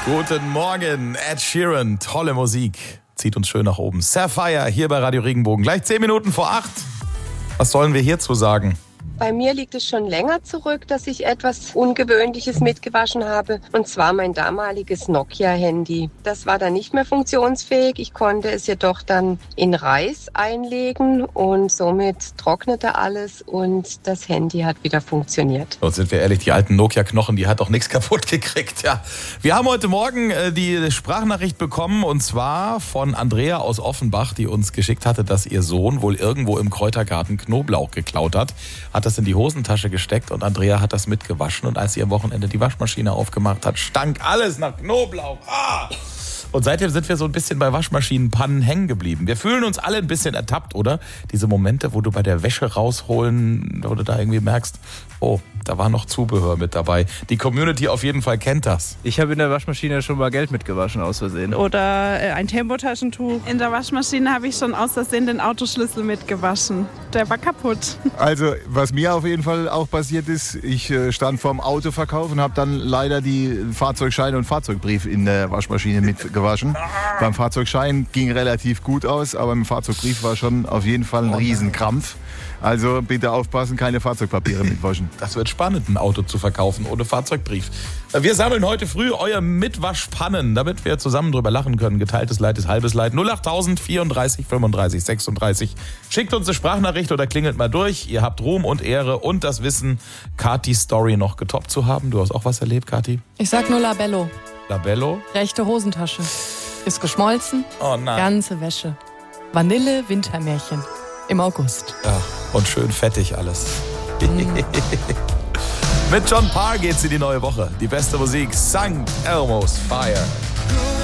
Guten Morgen, Ed Sheeran, tolle Musik, zieht uns schön nach oben. Sapphire hier bei Radio Regenbogen, gleich 10 Minuten vor 8. Was sollen wir hierzu sagen? Bei mir liegt es schon länger zurück, dass ich etwas Ungewöhnliches mitgewaschen habe. Und zwar mein damaliges Nokia-Handy. Das war dann nicht mehr funktionsfähig. Ich konnte es jedoch dann in Reis einlegen und somit trocknete alles und das Handy hat wieder funktioniert. Und sind wir ehrlich, die alten Nokia-Knochen, die hat doch nichts kaputt gekriegt. Ja. Wir haben heute Morgen die Sprachnachricht bekommen und zwar von Andrea aus Offenbach, die uns geschickt hatte, dass ihr Sohn wohl irgendwo im Kräutergarten Knoblauch geklaut hat. Hat das in die Hosentasche gesteckt und Andrea hat das mitgewaschen und als sie am Wochenende die Waschmaschine aufgemacht hat, stank alles nach Knoblauch. Und seitdem sind wir so ein bisschen bei Waschmaschinenpannen hängen geblieben. Wir fühlen uns alle ein bisschen ertappt, oder? Diese Momente, wo du bei der Wäsche rausholen, wo du da irgendwie merkst, oh, da war noch Zubehör mit dabei. Die Community auf jeden Fall kennt das. Ich habe in der Waschmaschine schon mal Geld mitgewaschen, aus Versehen. Oder ein Tempotaschentuch. In der Waschmaschine habe ich schon aus Versehen den Autoschlüssel mitgewaschen. Der war kaputt. Also, was mir auf jeden Fall auch passiert ist, ich stand vorm Autoverkauf und habe dann leider die Fahrzeugscheine und Fahrzeugbrief in der Waschmaschine mitgewaschen. Beim Fahrzeugschein ging relativ gut aus, aber im Fahrzeugbrief war schon auf jeden Fall ein Riesenkrampf. Also bitte aufpassen, keine Fahrzeugpapiere mitwaschen. Das wird spannend, ein Auto zu verkaufen ohne Fahrzeugbrief. Wir sammeln heute früh euer Mitwaschpannen, damit wir zusammen drüber lachen können. Geteiltes Leid ist halbes Leid. 08000 34 35 36. Schickt uns eine Sprachnachricht oder klingelt mal durch. Ihr habt Ruhm und Ehre und das Wissen, Katis Story noch getoppt zu haben. Du hast auch was erlebt, Kathi? Ich sag nur Labello. Labello? Rechte Hosentasche. Ist geschmolzen. Oh nein. Ganze Wäsche. Vanille Wintermärchen. Im August. Ja, und schön fettig alles. Mit John Parr geht's in die neue Woche. Die beste Musik, St. Elmo's Fire.